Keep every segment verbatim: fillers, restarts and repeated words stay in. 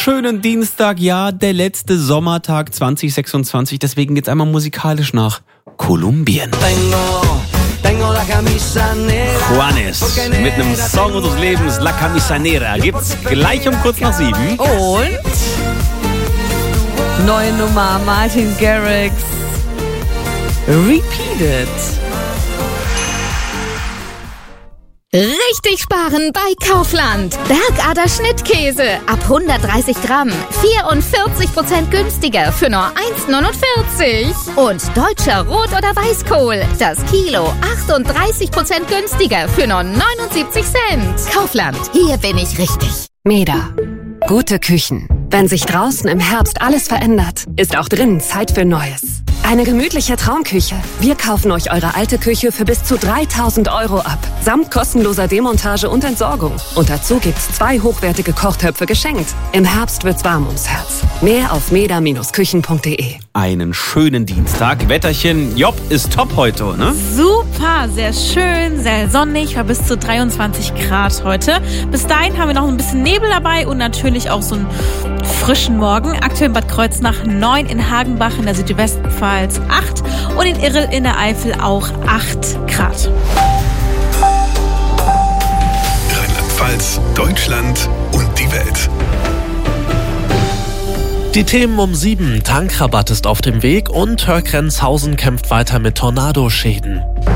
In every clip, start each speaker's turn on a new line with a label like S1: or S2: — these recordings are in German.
S1: Schönen Dienstag, ja, der letzte Sommertag zwanzig sechsundzwanzig, deswegen geht's einmal musikalisch nach Kolumbien. Juanes mit einem Song unseres Lebens, La Camisa Negra, gibt's gleich um kurz nach sieben.
S2: Und neue Nummer, Martin Garrix, Repeated.
S3: Richtig sparen bei Kaufland. Bergader Schnittkäse ab hundertdreißig Gramm. vierundvierzig Prozent günstiger für nur eins neunundvierzig. Und deutscher Rot- oder Weißkohl. Das Kilo achtunddreißig Prozent günstiger für nur neunundsiebzig Cent. Kaufland, hier bin ich richtig.
S4: Meda. Gute Küchen. Wenn sich draußen im Herbst alles verändert, ist auch drinnen Zeit für Neues. Eine gemütliche Traumküche. Wir kaufen euch eure alte Küche für bis zu dreitausend Euro ab. Samt kostenloser Demontage und Entsorgung. Und dazu gibt's zwei hochwertige Kochtöpfe geschenkt. Im Herbst wird's warm ums Herz. Mehr auf meda Bindestrich küchen punkt de.
S1: Einen schönen Dienstag. Wetterchen, Job, ist top heute, ne?
S5: Super, sehr schön, sehr sonnig, war bis zu dreiundzwanzig Grad heute. Bis dahin haben wir noch ein bisschen Nebel dabei und natürlich auch so einen frischen Morgen. Aktuell in Bad Kreuznach neun, in Hagenbach in der Südwestpfalz acht und in Irrel in der Eifel auch acht Grad.
S6: Rheinland-Pfalz, Deutschland und die Welt.
S7: Die Themen um sieben. Tankrabatt ist auf dem Weg und Hörgrenzhausen kämpft weiter mit Tornadoschäden.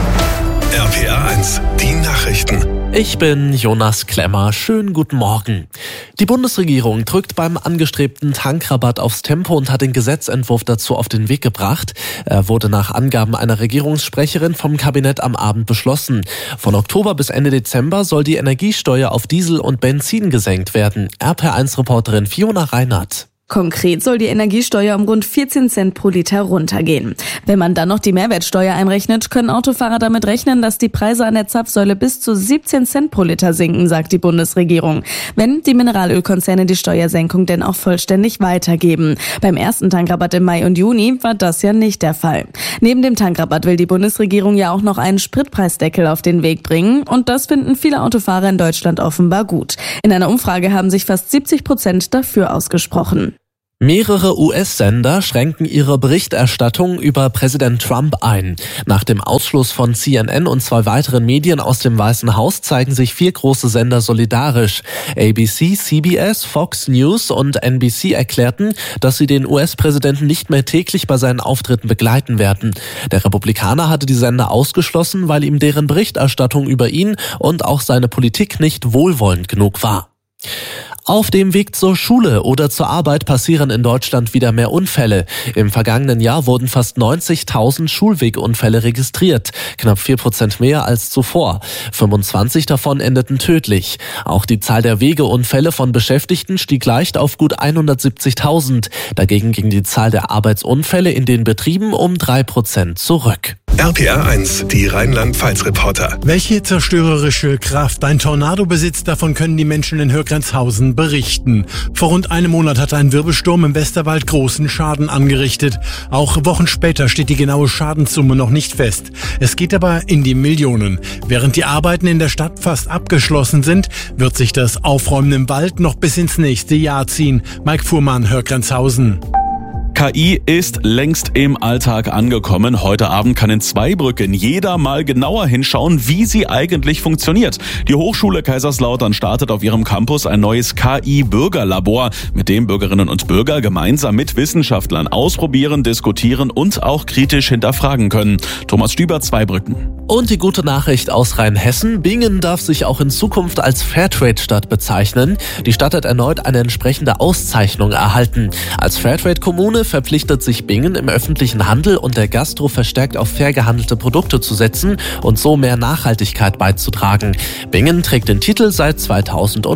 S6: R P R eins, die Nachrichten.
S7: Ich bin Jonas Klemmer. Schönen guten Morgen. Die Bundesregierung drückt beim angestrebten Tankrabatt aufs Tempo und hat den Gesetzentwurf dazu auf den Weg gebracht. Er wurde nach Angaben einer Regierungssprecherin vom Kabinett am Abend beschlossen. Von Oktober bis Ende Dezember soll die Energiesteuer auf Diesel und Benzin gesenkt werden. R P R eins Reporterin Fiona Reinhardt.
S2: Konkret soll die Energiesteuer um rund vierzehn Cent pro Liter runtergehen. Wenn man dann noch die Mehrwertsteuer einrechnet, können Autofahrer damit rechnen, dass die Preise an der Zapfsäule bis zu siebzehn Cent pro Liter sinken, sagt die Bundesregierung. Wenn die Mineralölkonzerne die Steuersenkung denn auch vollständig weitergeben. Beim ersten Tankrabatt im Mai und Juni war das ja nicht der Fall. Neben dem Tankrabatt will die Bundesregierung ja auch noch einen Spritpreisdeckel auf den Weg bringen. Und das finden viele Autofahrer in Deutschland offenbar gut. In einer Umfrage haben sich fast siebzig Prozent dafür ausgesprochen.
S7: Mehrere U S-Sender schränken ihre Berichterstattung über Präsident Trump ein. Nach dem Ausschluss von C N N und zwei weiteren Medien aus dem Weißen Haus zeigen sich vier große Sender solidarisch. A B C, C B S, Fox News und N B C erklärten, dass sie den U S-Präsidenten nicht mehr täglich bei seinen Auftritten begleiten werden. Der Republikaner hatte die Sender ausgeschlossen, weil ihm deren Berichterstattung über ihn und auch seine Politik nicht wohlwollend genug war. Auf dem Weg zur Schule oder zur Arbeit passieren in Deutschland wieder mehr Unfälle. Im vergangenen Jahr wurden fast neunzigtausend Schulwegunfälle registriert, knapp vier Prozent mehr als zuvor. fünfundzwanzig davon endeten tödlich. Auch die Zahl der Wegeunfälle von Beschäftigten stieg leicht auf gut hundertsiebzigtausend. Dagegen ging die Zahl der Arbeitsunfälle in den Betrieben um drei Prozent zurück.
S6: R P R eins, die Rheinland-Pfalz-Reporter.
S8: Welche zerstörerische Kraft ein Tornado besitzt, davon können die Menschen in Hörgrenzhausen berichten. Vor rund einem Monat hat ein Wirbelsturm im Westerwald großen Schaden angerichtet. Auch Wochen später steht die genaue Schadenssumme noch nicht fest. Es geht aber in die Millionen. Während die Arbeiten in der Stadt fast abgeschlossen sind, wird sich das Aufräumen im Wald noch bis ins nächste Jahr ziehen. Mike Fuhrmann, Hörgrenzhausen.
S9: K I ist längst im Alltag angekommen. Heute Abend kann in Zweibrücken jeder mal genauer hinschauen, wie sie eigentlich funktioniert. Die Hochschule Kaiserslautern startet auf ihrem Campus ein neues K I-Bürgerlabor, mit dem Bürgerinnen und Bürger gemeinsam mit Wissenschaftlern ausprobieren, diskutieren und auch kritisch hinterfragen können. Thomas Stüber, Zweibrücken.
S7: Und die gute Nachricht aus Rheinhessen: Bingen darf sich auch in Zukunft als Fairtrade-Stadt bezeichnen. Die Stadt hat erneut eine entsprechende Auszeichnung erhalten. Als Fairtrade-Kommune verpflichtet sich Bingen, im öffentlichen Handel und der Gastro verstärkt auf fair gehandelte Produkte zu setzen und so mehr Nachhaltigkeit beizutragen. Bingen trägt den Titel seit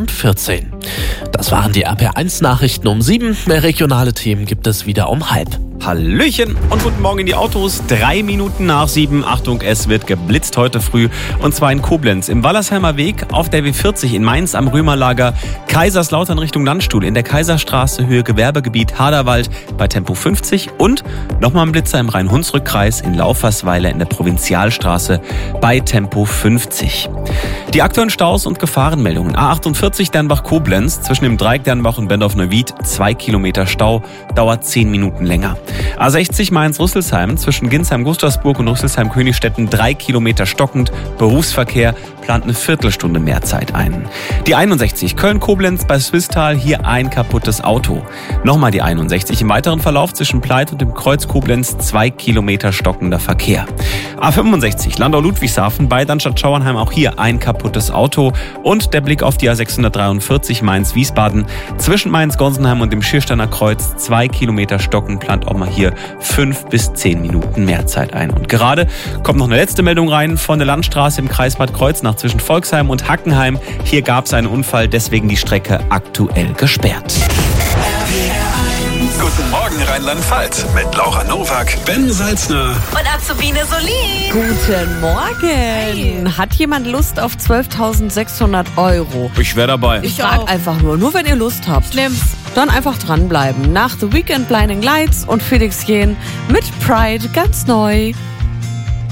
S7: zweitausendvierzehn. Das waren die R P R eins Nachrichten um sieben. Mehr regionale Themen gibt es wieder um halb.
S1: Hallöchen und guten Morgen in die Autos. Drei Minuten nach sieben. Achtung, es wird geblitzt heute früh. Und zwar in Koblenz, im Wallersheimer Weg, auf der W vierzig in Mainz am Römerlager, Kaiserslautern Richtung Landstuhl, in der Kaiserstraße, Höhe Gewerbegebiet Haderwald bei Tempo fünfzig und nochmal ein Blitzer im Rhein-Hunsrück-Kreis in Laufersweiler in der Provinzialstraße bei Tempo fünfzig. Die aktuellen Staus und Gefahrenmeldungen. A achtundvierzig Dernbach-Koblenz, zwischen dem Dreieck Dernbach und Bendorf-Neuwied, zwei Kilometer Stau, dauert zehn Minuten länger. A sechzig Mainz-Rüsselsheim, zwischen Ginsheim-Gustavsburg und Rüsselsheim-Königstetten, drei Kilometer stockend, Berufsverkehr, plant eine Viertelstunde mehr Zeit ein. Die einundsechzig Köln-Koblenz bei Swisttal, hier ein kaputtes Auto. Nochmal die einundsechzig im weiteren Verlauf zwischen Pleit und dem Kreuz Koblenz, zwei Kilometer stockender Verkehr. A fünfundsechzig Landau-Ludwigshafen bei Darmstadt-Schauernheim, auch hier ein kaputtes Auto. Und der Blick auf die A sechshundertdreiundvierzig Mainz-Wiesbaden, zwischen Mainz-Gonsenheim und dem Schiersteiner Kreuz, zwei Kilometer stocken, plant auch mal hier fünf bis zehn Minuten mehr Zeit ein. Und gerade kommt noch eine letzte Meldung rein von der Landstraße im Kreis Bad Kreuznach zwischen Volksheim und Hackenheim. Hier gab es einen Unfall, deswegen die Strecke aktuell gesperrt.
S6: Guten Morgen Rheinland-Pfalz mit Laura Nowak, Ben Salzner
S5: Und Azubine Solin.
S10: Guten Morgen. Hat jemand Lust auf zwölftausendsechshundert Euro?
S1: Ich wäre dabei.
S10: Ich frage einfach nur, nur wenn ihr Lust habt.
S5: Nimm's.
S10: Dann einfach dranbleiben. Nach The Weekend Blinding Lights und Felix Jähn mit Pride ganz neu.